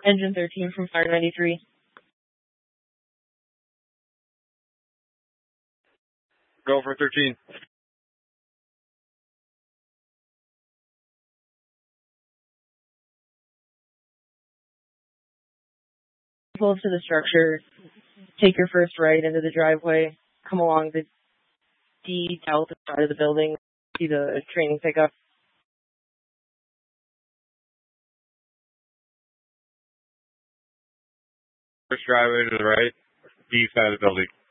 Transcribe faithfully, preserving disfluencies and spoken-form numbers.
Engine thirteen from Fire ninety-three. Go for thirteen. Pull up to the structure, take your first right into the driveway, come along the D Delta side of the building, see the training pickup. First driveway to the right, D side of the building.